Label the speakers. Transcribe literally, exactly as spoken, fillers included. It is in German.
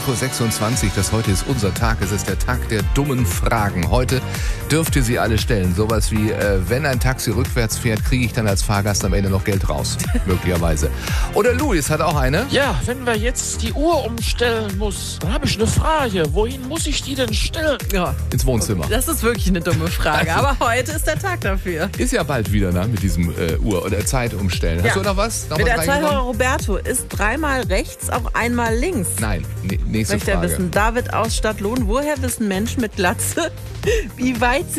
Speaker 1: zwölf Uhr sechsundzwanzig, das heute ist unser Tag. Es ist der Tag der dummen Fragen. Heute dürft ihr sie alle stellen. Sowas wie, äh, wenn ein Taxi rückwärts fährt, kriege ich dann als Fahrgast am Ende noch Geld raus. Möglicherweise. Oder Luis hat auch eine.
Speaker 2: Ja, wenn wir jetzt die Uhr umstellen muss, dann habe ich eine Frage. Wohin muss ich die denn stellen?
Speaker 3: Ja,
Speaker 1: Ins Wohnzimmer.
Speaker 3: das ist wirklich eine dumme Frage. Aber heute ist der Tag dafür.
Speaker 1: Ist ja bald wieder, ne, mit diesem äh, Uhr- oder Zeit umstellen. Hast
Speaker 3: Ja.
Speaker 1: du noch was? Noch
Speaker 3: Mit
Speaker 1: was
Speaker 3: der Zeithörer
Speaker 1: reingenommen?
Speaker 3: Roberto ist dreimal rechts, auch einmal links.
Speaker 1: Nein, ne, nächste
Speaker 3: Möchte er
Speaker 1: Frage.
Speaker 3: wissen. David aus Stadtlohn, woher wissen Menschen mit Glatze, wie weit sie